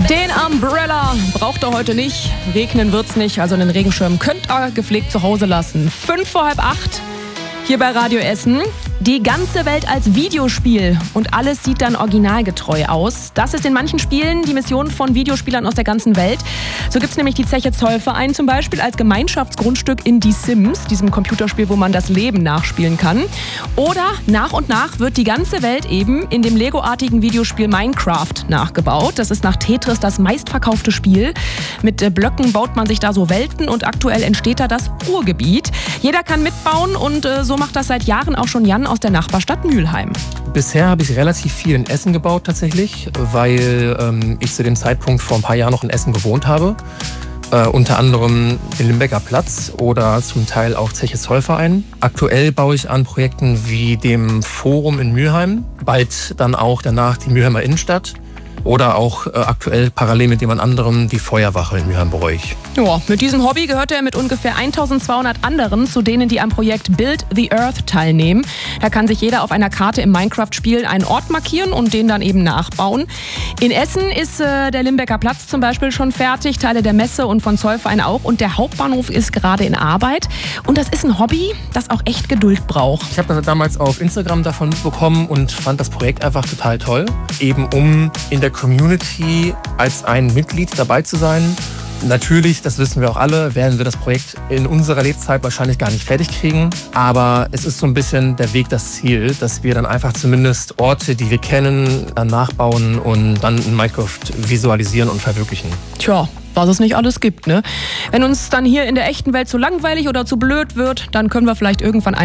Den Umbrella braucht er heute nicht. Regnen wird's nicht, also den Regenschirm könnt ihr gepflegt zu Hause lassen. 7:55 hier bei Radio Essen. Die ganze Welt als Videospiel und alles sieht dann originalgetreu aus. Das ist in manchen Spielen die Mission von Videospielern aus der ganzen Welt. So gibt's nämlich die Zeche Zollverein zum Beispiel als Gemeinschaftsgrundstück in Die Sims, diesem Computerspiel, wo man das Leben nachspielen kann. Oder nach und nach wird die ganze Welt eben in dem Lego-artigen Videospiel Minecraft nachgebaut. Das ist nach Tetris das meistverkaufte Spiel. Mit Blöcken baut man sich da so Welten und aktuell entsteht da das Ruhrgebiet. Jeder kann mitbauen und so macht das seit Jahren auch schon Jan aus der Nachbarstadt Mülheim. Bisher habe ich relativ viel in Essen gebaut tatsächlich, weil ich zu dem Zeitpunkt vor ein paar Jahren noch in Essen gewohnt habe. Unter anderem den Limbecker Platz oder zum Teil auch Zeche Zollverein. Aktuell baue ich an Projekten wie dem Forum in Mülheim, bald dann auch danach die Mülheimer Innenstadt. Oder auch aktuell parallel mit jemand anderem die Feuerwache in Mülheim-Bräuch. Ja, mit diesem Hobby gehört er mit ungefähr 1200 anderen zu denen, die am Projekt Build the Earth teilnehmen. Da kann sich jeder auf einer Karte im Minecraft-Spiel einen Ort markieren und den dann eben nachbauen. In Essen ist der Limbecker Platz zum Beispiel schon fertig, Teile der Messe und von Zollverein auch. Und der Hauptbahnhof ist gerade in Arbeit. Und das ist ein Hobby, das auch echt Geduld braucht. Ich habe das damals auf Instagram davon mitbekommen und fand das Projekt einfach total toll. Eben um in der Community als ein Mitglied dabei zu sein. Natürlich, das wissen wir auch alle, werden wir das Projekt in unserer Lebzeit wahrscheinlich gar nicht fertig kriegen. Aber es ist so ein bisschen der Weg, das Ziel, dass wir dann einfach zumindest Orte, die wir kennen, dann nachbauen und dann in Minecraft visualisieren und verwirklichen. Tja, was es nicht alles gibt, ne? Wenn uns dann hier in der echten Welt zu langweilig oder zu blöd wird, dann können wir vielleicht irgendwann